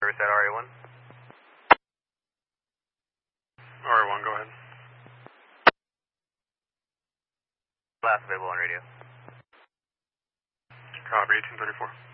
Service at RA1. RA1, go ahead. Last available on radio. Copy, 1834.